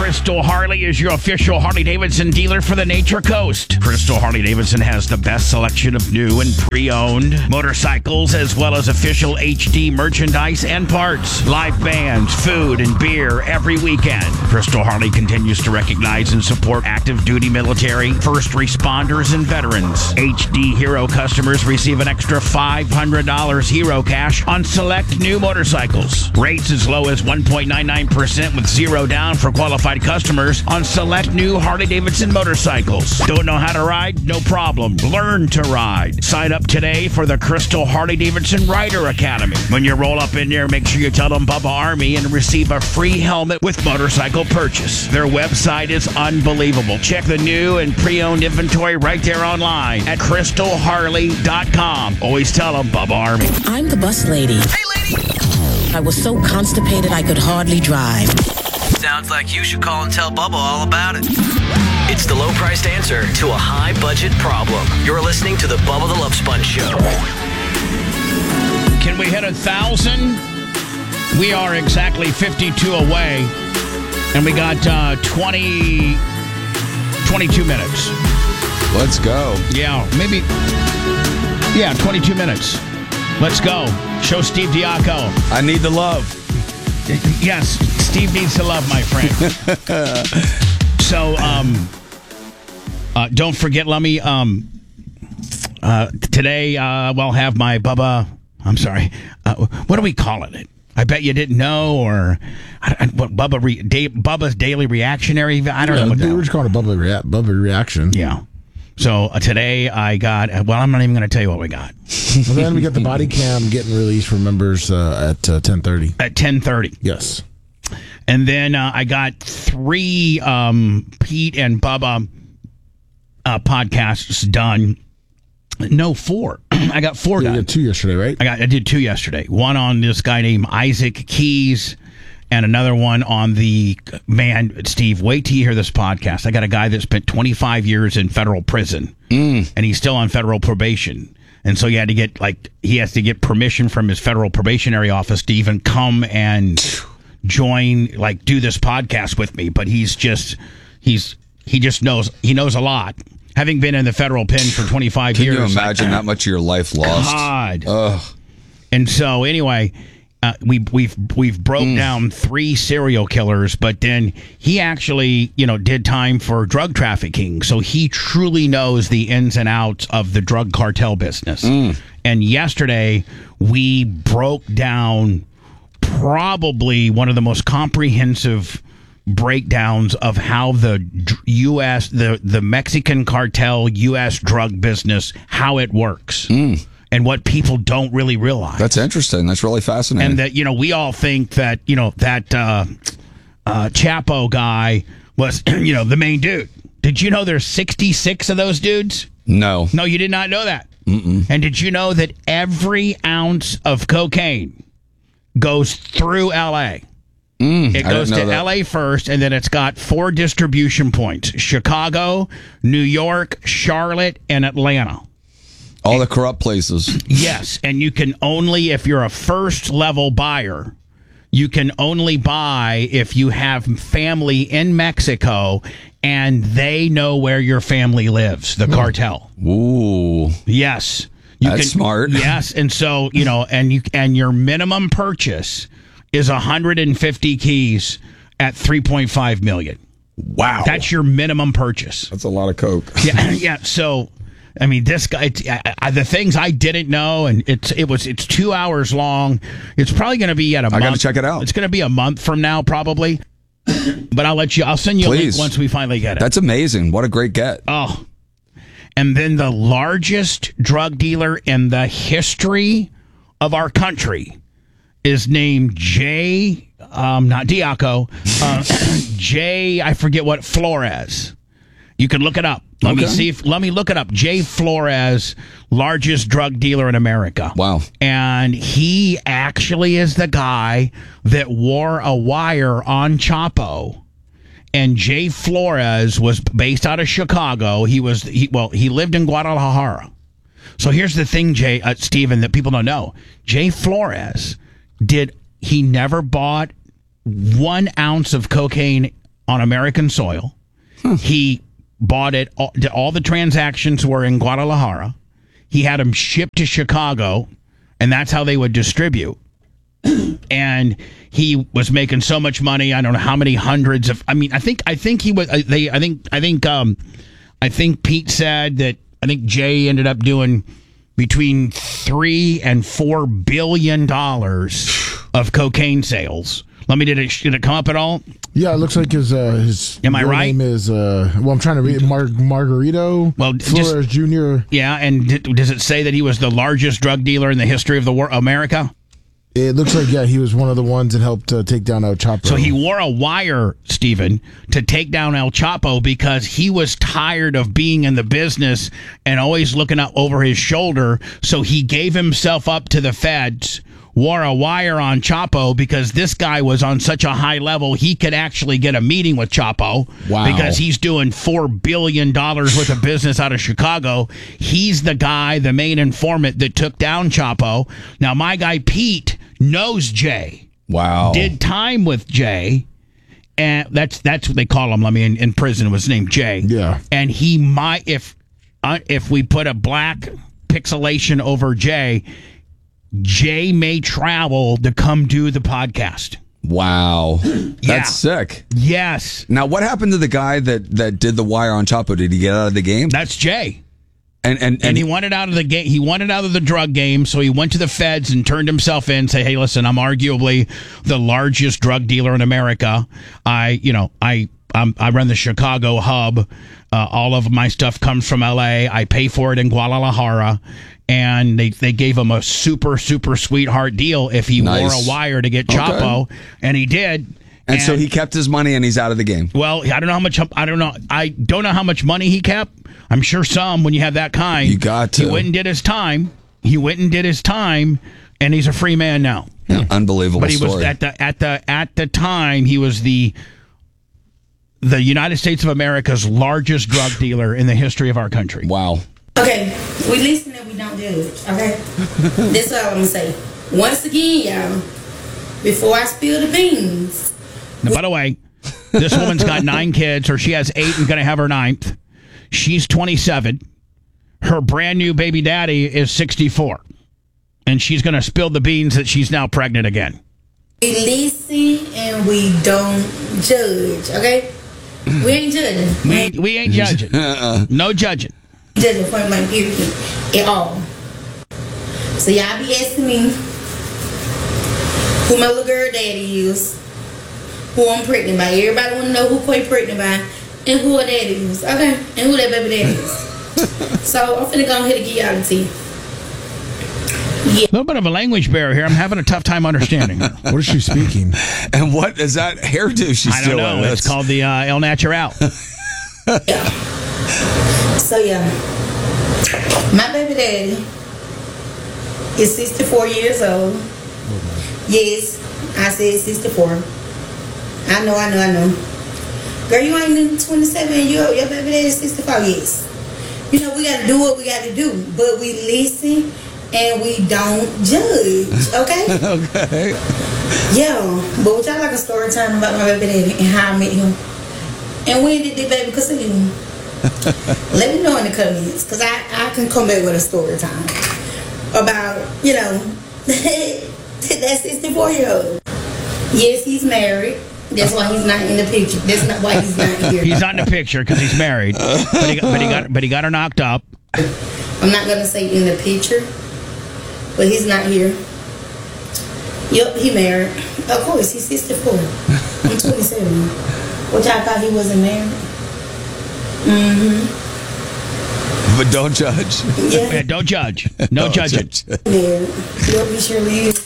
Crystal Harley is your official Harley-Davidson dealer for the Nature Coast. Crystal Harley-Davidson has the best selection of new and pre-owned motorcycles, as well as official HD merchandise and parts, live bands, food, and beer every weekend. Crystal Harley continues to recognize and support active duty military, first responders, and veterans. HD Hero customers receive an extra $500 Hero cash on select new motorcycles. Rates as low as 1.99% with zero down for qualified customers on select new Harley-Davidson motorcycles. Don't know how to ride? No problem. Learn to ride. Sign up today for the Crystal Harley-Davidson Rider Academy. When you roll up in there, make sure you tell them Bubba Army and receive a free helmet with motorcycle purchase. Their website is unbelievable. Check the new and pre-owned inventory right there online at crystalharley.com. Always tell them Bubba Army. I'm the bus lady. Hey, lady! I was so constipated I could hardly drive. Sounds like you should call and tell Bubba all about it. It's the low-priced answer to a high-budget problem. You're listening to the Bubba the Love Sponge Show. Can we hit 1,000? We are exactly 52 away, and we got 22 minutes. Let's go. Yeah, maybe. Yeah, 22 minutes. Let's go. Show Steve Diaco. I need the love. Yes, Steve needs the love, my friend. So, don't forget, let me, today, we'll have my Bubba, I'm sorry, what are we calling it? I bet you didn't know, or what Bubba's Daily Reactionary, I don't know. They were just calling it Bubba Reaction. Yeah. So today I got, well, I'm not even going to tell you what we got. Well, then we got the body cam getting released for members at 10:30. At 10:30. Yes. And then I got 3 Pete and Bubba podcasts done. No, 4. I got 4 done. You got 2 yesterday, right? I did 2 yesterday. One on this guy named Isaac Keys, and another one on man, Steve, wait till you hear this podcast. I got a guy that spent 25 years in federal prison, and he's still on federal probation. And so he has to get permission from his federal probationary office to even come and join, do this podcast with me. But he knows a lot. Having been in the federal pen for 25 years. Can you imagine that much of your life lost? God. Ugh. And so anyway, we've broke down 3 serial killers, but then he actually, did time for drug trafficking. So he truly knows the ins and outs of the drug cartel business. And yesterday we broke down probably one of the most comprehensive breakdowns of how the U.S., the Mexican cartel U.S. drug business, how it works. And what people don't really realize. That's interesting. That's really fascinating. And that, we all think that, that Chapo guy was, the main dude. Did you know there's 66 of those dudes? No. No, you did not know that. And did you know that every ounce of cocaine goes through L.A.? It goes to L.A. first, and then it's got 4 distribution points. Chicago, New York, Charlotte, and Atlanta. All the corrupt places. Yes, and you can only, if you're a first-level buyer, you can only buy if you have family in Mexico and they know where your family lives, the cartel. Ooh. Yes. That's smart. Yes, and so, and your minimum purchase is 150 keys at $3.5 million. Wow. That's your minimum purchase. That's a lot of coke. Yeah, so... I mean, this guy, the things I didn't know, and it's 2 hours long. It's probably going to be at a month. I got to check it out. It's going to be a month from now, probably. But I'll send you a link once we finally get it. That's amazing. What a great get. Oh. And then the largest drug dealer in the history of our country is named Jay, not Diaco, Jay, I forget what, Flores. You can look it up. Let me look it up. Jay Flores, largest drug dealer in America. Wow. And he actually is the guy that wore a wire on Chapo. And Jay Flores was based out of Chicago. He lived in Guadalajara. So here's the thing, Stephen, that people don't know. Jay Flores he never bought 1 ounce of cocaine on American soil. He bought it. All the transactions were in Guadalajara. He had them shipped to Chicago, and that's how they would distribute. And he was making so much money. I don't know how many hundreds of. I mean, I think he was. I think Pete said that. I think Jay ended up doing between $3 and $4 billion of cocaine sales. Did it come up at all? Yeah, it looks like his Am I real right? name is I'm trying to read Margarito Flores Jr. Yeah, and does it say that he was the largest drug dealer in the history of America? It looks like, he was one of the ones that helped take down El Chapo. So he wore a wire, Stephen, to take down El Chapo because he was tired of being in the business and always looking up over his shoulder. So he gave himself up to the feds, wore a wire on Chapo because this guy was on such a high level, he could actually get a meeting with Chapo. Wow. Because he's doing $4 billion worth of business out of Chicago. He's the guy, the main informant that took down Chapo. Now, my guy Pete knows Jay. Wow. Did time with Jay. And that's what they call him. In prison was named Jay. Yeah. And he might, if we put a black pixelation over Jay may travel to come do the podcast. Wow. Yeah. That's sick. Yes. Now, what happened to the guy that did the wire on Chapo? Did he get out of the game? That's Jay. And he wanted out of the game. He wanted out of the drug game, so he went to the feds and turned himself in. Say, hey, listen, I'm arguably the largest drug dealer in America. I run the Chicago hub. All of my stuff comes from L.A. I pay for it in Guadalajara, and they gave him a super super sweetheart deal if he wore a wire to get Chapo, and he did. And so he kept his money and he's out of the game. Well, I don't know how much. I don't know how much money he kept. I'm sure some when you have that kind. You got to. He went and did his time. And he's a free man now. Yeah, unbelievable But he story. was at the time he was the United States of America's largest drug dealer in the history of our country. Wow. Okay, we listen and we don't judge. Okay, this is all I'm gonna say. Once again, y'all, before I spill the beans. Now, by the way, this woman's got 9 kids, or she has 8 and going to have her 9th. She's 27. Her brand new baby daddy is 64. And she's going to spill the beans that she's now pregnant again. We listen and we don't judge, okay? We ain't judging. We ain't judging. No judging. Judging point blank period at all. So y'all be asking me who my little girl daddy is, who I'm pregnant by. Everybody want to know who Quay pregnant by and who her daddy is, okay? And who that baby daddy is. So I'm finna go ahead and give y'all the tea. A little bit of a language barrier here. I'm having a tough time understanding her. What is she speaking? And what is that hairdo she's I don't know. It's called the El Natural. Yeah. So yeah, my baby daddy is 64 years old. Yes, I said 64. I know. Girl, you ain't even 27. Your baby daddy is 64. Yes. You know, we got to do what we got to do, but we listen and we don't judge. Okay. Okay. Yeah, but would y'all like a story time about my baby daddy and how I met him? And when did the baby conceive him? Let me know in the comments, because I can come back with a story time about, that 64-year-old. Yes, he's married. That's why he's not in the picture. That's not why he's not here. He's not in the picture because he's married. But he got her knocked up. I'm not going to say in the picture, but he's not here. Yep, he married. Of course, he's 64. I'm 27. What y'all thought he wasn't married? Mm-hmm. But don't judge. Yeah, don't judge. No judging. Yeah, yep, he surely is.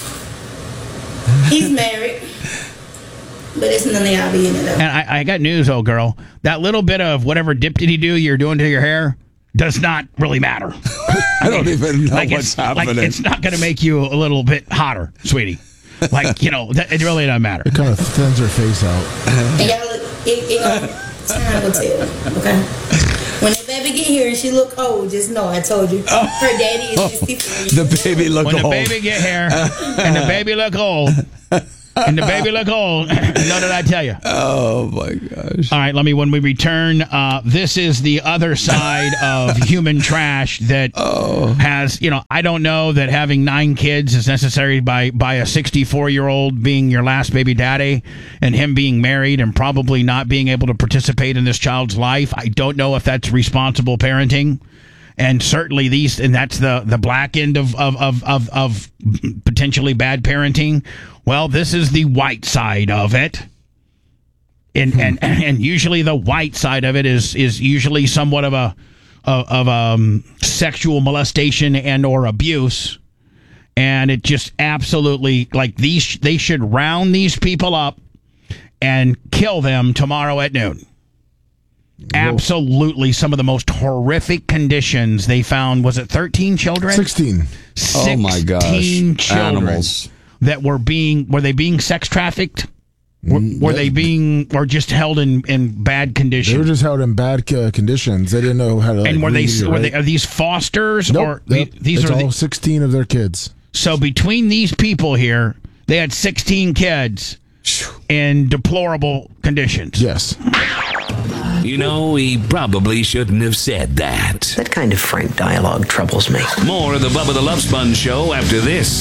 He's married. But it's none of y'all be in it, though. And I got news, old girl. That little bit of whatever dip-diddy-do you're doing to your hair does not really matter. I don't even know what's happening. Like, it's not going to make you a little bit hotter, sweetie. Like, it really doesn't matter. It kind of thins her face out. And y'all look, time will tell, okay? When that baby get here and she look old, just know I told you. Her daddy is 64. The baby look old. When the baby get here and the baby look old, And the baby look old. No, did I tell you? Oh my gosh. All right, when we return, this is the other side of human trash that has, I don't know that having 9 kids is necessary by a 64-year-old being your last baby daddy and him being married and probably not being able to participate in this child's life. I don't know if that's responsible parenting. And certainly that's the black end of potentially bad parenting. Well, this is the white side of it. And usually the white side of it is usually somewhat of a sexual molestation and or abuse. And it just absolutely, they should round these people up and kill them tomorrow at noon. Absolutely, some of the most horrific conditions they found. Was it 13 children? 16. Oh my gosh! 16 children Animals that were they being sex trafficked? Were they being or just held in bad conditions? They were just held in bad conditions. They didn't know how to. And are these fosters or these it's are all 16 of their kids? So between these people here, they had 16 kids in deplorable conditions. Yes. He probably shouldn't have said that. That kind of frank dialogue troubles me. More of the Bubba the Love Sponge Show after this.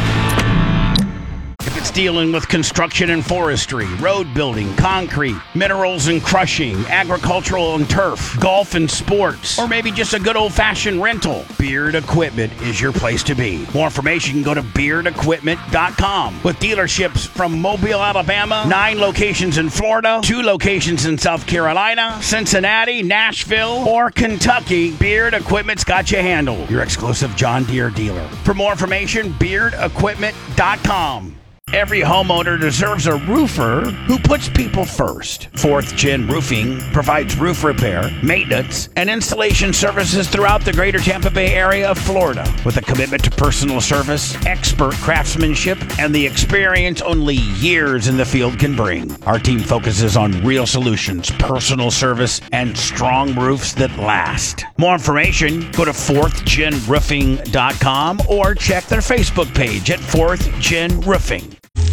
If it's dealing with construction and forestry, road building, concrete, minerals and crushing, agricultural and turf, golf and sports, or maybe just a good old-fashioned rental, Beard Equipment is your place to be. More information, go to beardequipment.com. With dealerships from Mobile, Alabama, 9 locations in Florida, 2 locations in South Carolina, Cincinnati, Nashville, or Kentucky, Beard Equipment's got you handled. Your exclusive John Deere dealer. For more information, beardequipment.com. Every homeowner deserves a roofer who puts people first. 4th Gen Roofing provides roof repair, maintenance, and installation services throughout the greater Tampa Bay area of Florida. With a commitment to personal service, expert craftsmanship, and the experience only years in the field can bring. Our team focuses on real solutions, personal service, and strong roofs that last. More information, go to 4thgenroofing.com or check their Facebook page at 4th Gen Roofing.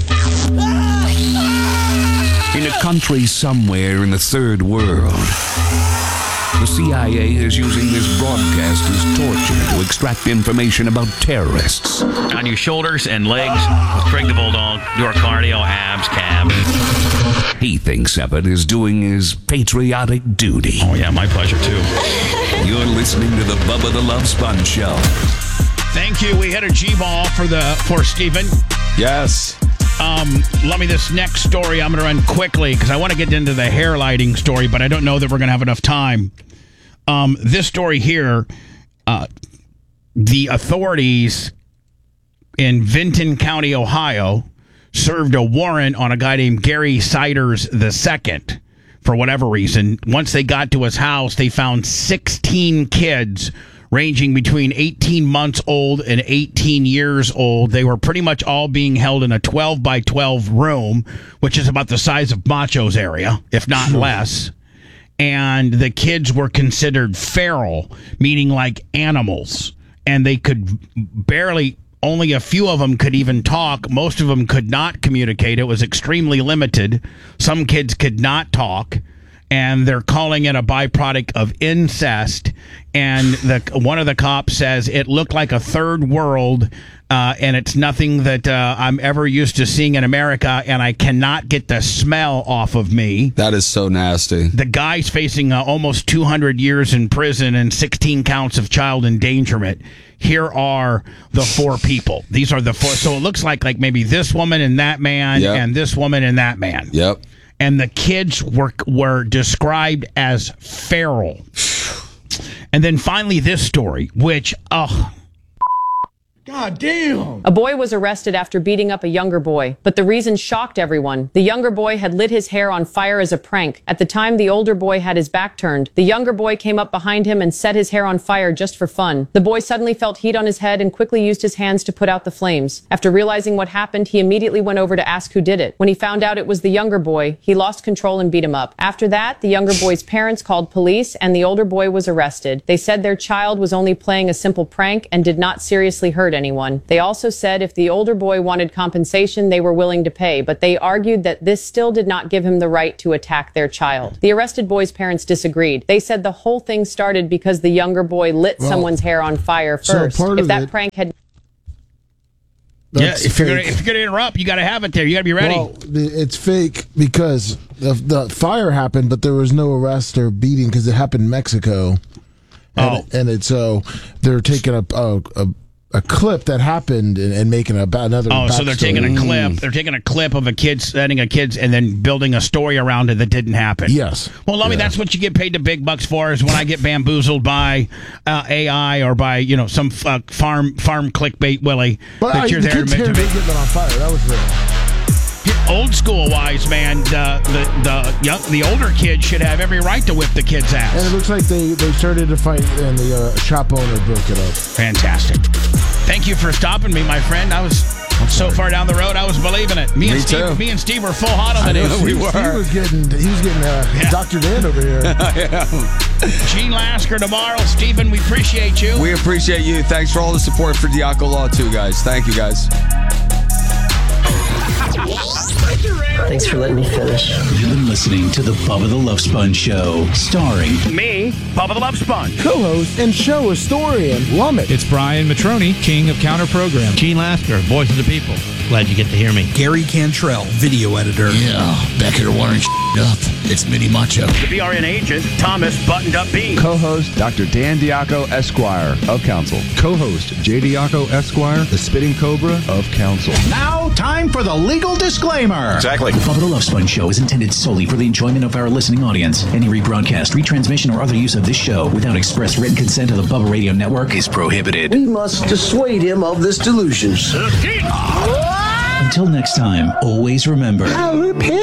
In a country somewhere in the third world, the CIA is using this broadcast as torture to extract information about terrorists. On your shoulders and legs with Craig the Bulldog, your cardio, abs, calves. He thinks Evan is doing his patriotic duty. Oh, yeah, my pleasure, too. You're listening to the Bubba the Love Sponge Show. Thank you. We hit a G-ball for Stephen. Yes. Let me this next story. I'm going to run quickly because I want to get into the hair lighting story, but I don't know that we're going to have enough time. This story here, the authorities in Vinton County, Ohio, served a warrant on a guy named Gary Siders II for whatever reason. Once they got to his house, they found 16 kids ranging between 18 months old and 18 years old. They were pretty much all being held in a 12 by 12 room, which is about the size of Macho's area, if not less. And the kids were considered feral, meaning like animals. And they could barely, only a few of them could even talk. Most of them could not communicate. It was extremely limited. Some kids could not talk. And they're calling it a byproduct of incest. And one of the cops says it looked like a third world, and it's nothing that I'm ever used to seeing in America, and I cannot get the smell off of me. That is so nasty. The guy's facing almost 200 years in prison and 16 counts of child endangerment. Here are the 4 people. These are the 4. So it looks like maybe this woman and that man, and this woman and that man. Yep. And the kids were described as feral. And then finally this story, which, God damn. A boy was arrested after beating up a younger boy, but the reason shocked everyone. The younger boy had lit his hair on fire as a prank. At the time, the older boy had his back turned. The younger boy came up behind him and set his hair on fire just for fun. The boy suddenly felt heat on his head and quickly used his hands to put out the flames. After realizing what happened, he immediately went over to ask who did it. When he found out it was the younger boy, he lost control and beat him up. After that, the younger boy's parents called police and the older boy was arrested. They said their child was only playing a simple prank and did not seriously hurt anyone. They also said if the older boy wanted compensation, they were willing to pay, but they argued that this still did not give him the right to attack their child. The arrested boy's parents disagreed. They said the whole thing started because the younger boy lit someone's hair on fire first. If that prank had... If you're gonna interrupt, you got to have it there. You got to be ready. Well, it's fake because the fire happened, but there was no arrest or beating because it happened in Mexico. And it's they're taking a clip that happened and making another. Oh, so they're taking a clip. They're taking a clip of a kid setting a kid's and then building a story around it that didn't happen. Yes. Well, Lummy, that's what you get paid the big bucks for. Is when I get bamboozled by AI or by some farm clickbait Willie. But that you're the there kid's to hair did get lit on fire. That was real. Old school wise, man, the older kid should have every right to whip the kid's ass. And it looks like they started a fight and the shop owner broke it up. Fantastic. Thank you for stopping me, my friend. I was so far down the road, I was believing it. Me and Steve were full hot on the news. He was getting Dr. Dan over here. Gene Lasker tomorrow. Stephen, we appreciate you. We appreciate you. Thanks for all the support for Diaco Law too, guys. Thank you, guys. Thanks for letting me finish. You've been listening to the Bubba the Love Sponge Show, starring me, Bubba the Love Sponge, co-host and show historian, Lummit. It's Brian Matroni, king of counter program. Gene Lasker, voice of the people. Glad you get to hear me. Gary Cantrell, video editor. Yeah, back here wiring up. It's Mini Macho. The BRN agent, Thomas Buttoned Up Bean. Co-host, Dr. Dan Diaco, Esquire of Council. Co-host, J. Diaco, Esquire, the Spitting Cobra of Council. Now, time for the legal disclaimer. Exactly. The Bubba the Love Sponge Show is intended solely for the enjoyment of our listening audience. Any rebroadcast, retransmission, or other use of this show without express written consent of the Bubba Radio Network is prohibited. We must dissuade him of this delusion. Until next time, always remember...